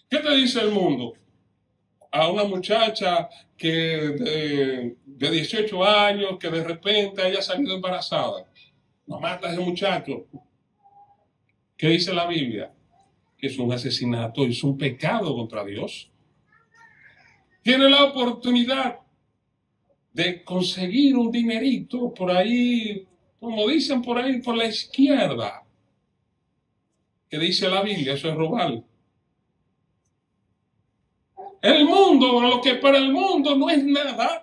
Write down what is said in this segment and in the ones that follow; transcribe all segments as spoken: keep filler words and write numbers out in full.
¿Qué te dice el mundo? A una muchacha que de, de dieciocho años, que de repente haya salido embarazada. No mata a ese muchacho. ¿Qué dice la Biblia? Que es un asesinato, es un pecado contra Dios. Tiene la oportunidad de conseguir un dinerito por ahí, como dicen por ahí, por la izquierda. ¿Qué dice la Biblia? Eso es robar. El mundo, lo que para el mundo no es nada,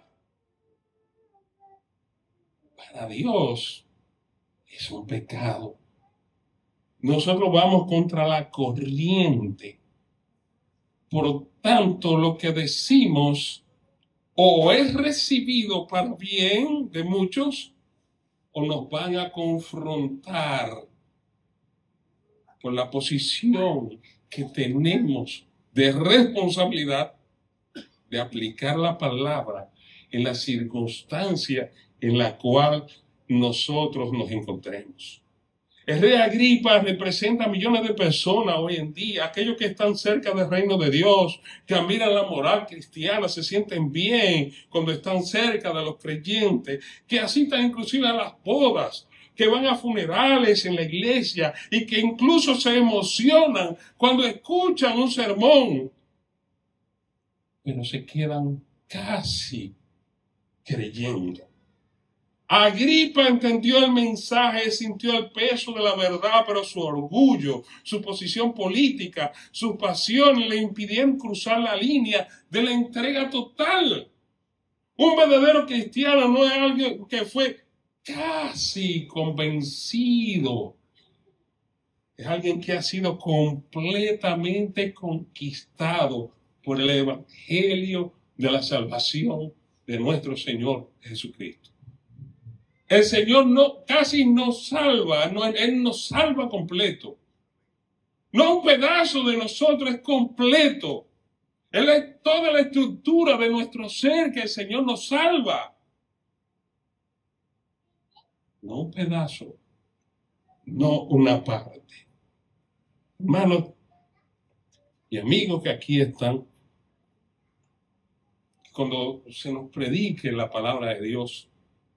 para Dios es un pecado. Nosotros vamos contra la corriente. Por tanto, lo que decimos o es recibido para bien de muchos o nos van a confrontar por la posición que tenemos de responsabilidad de aplicar la palabra en la circunstancia en la cual nosotros nos encontremos. El rey Agripa representa a millones de personas hoy en día, aquellos que están cerca del reino de Dios, que admiran la moral cristiana, se sienten bien cuando están cerca de los creyentes, que asistan inclusive a las bodas, que van a funerales en la iglesia y que incluso se emocionan cuando escuchan un sermón, pero se quedan casi creyendo. Agripa entendió el mensaje, sintió el peso de la verdad, pero su orgullo, su posición política, su pasión le impidieron cruzar la línea de la entrega total. Un verdadero cristiano no es alguien que fue casi convencido. Es alguien que ha sido completamente conquistado por el evangelio de la salvación de nuestro Señor Jesucristo. El Señor no, casi nos salva, no, Él nos salva completo. No un pedazo de nosotros, es completo. Él es toda la estructura de nuestro ser que el Señor nos salva. No un pedazo, no una parte. Hermanos y amigos que aquí están, cuando se nos predique la palabra de Dios,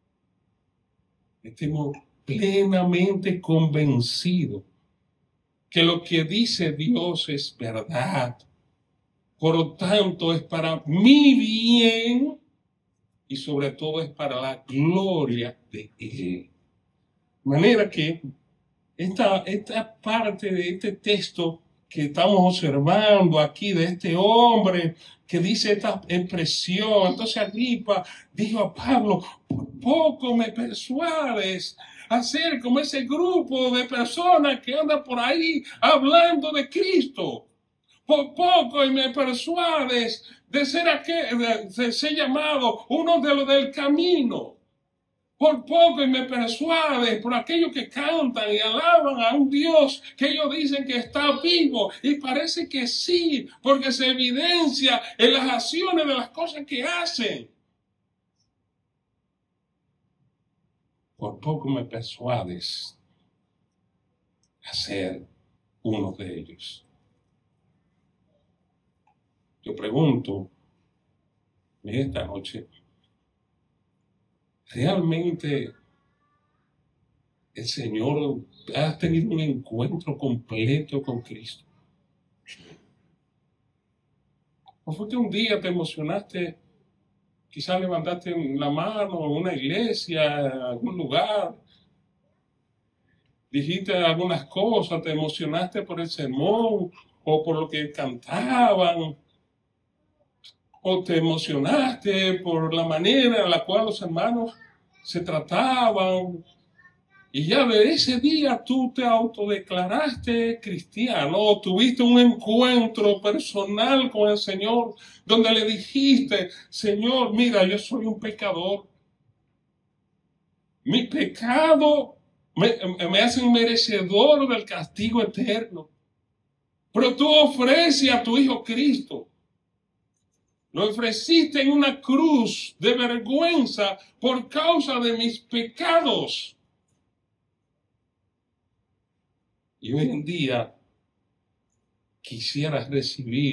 estemos plenamente convencidos que lo que dice Dios es verdad. Por lo tanto, es para mi bien y sobre todo es para la gloria de Él. De manera que esta, esta parte de este texto que estamos observando aquí de este hombre que dice esta expresión, entonces Agripa dijo a Pablo, por poco me persuades a ser como ese grupo de personas que anda por ahí hablando de Cristo. Por poco y me persuades de ser, aquel, de ser llamado uno de los del camino. Por poco y me persuades por aquellos que cantan y alaban a un Dios que ellos dicen que está vivo. Y parece que sí, porque se evidencia en las acciones de las cosas que hacen. Por poco me persuades a ser uno de ellos. Yo pregunto en esta noche, ¿realmente el Señor ha tenido un encuentro completo con Cristo? ¿O fue que un día te emocionaste, quizás levantaste la mano en una iglesia, en algún lugar, dijiste algunas cosas, te emocionaste por el sermón o por lo que cantaban? ¿O te emocionaste por la manera en la cual los hermanos se trataban? Y ya de ese día tú te autodeclaraste cristiano, o tuviste un encuentro personal con el Señor, donde le dijiste, Señor, mira, yo soy un pecador. Mi pecado me, me hace merecedor del castigo eterno. Pero tú ofreces a tu Hijo Cristo. Lo ofreciste en una cruz de vergüenza por causa de mis pecados. Y hoy en día quisieras recibir